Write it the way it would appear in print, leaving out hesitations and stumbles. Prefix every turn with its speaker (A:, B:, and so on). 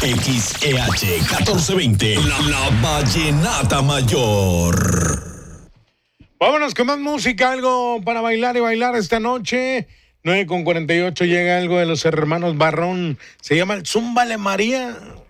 A: XEH 1420, la Vallenata Mayor.
B: Vámonos con más música, algo para bailar y bailar esta noche. 9:48 llega algo de los hermanos Barrón. Se llama el Zúmbale María.